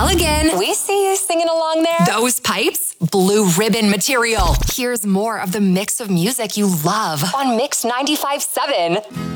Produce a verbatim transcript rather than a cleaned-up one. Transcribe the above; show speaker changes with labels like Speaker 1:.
Speaker 1: Mulligan.
Speaker 2: We see you singing along there.
Speaker 1: Those pipes? Blue Ribbon material. Here's more of the mix of music you love
Speaker 2: on Mix ninety-five point seven.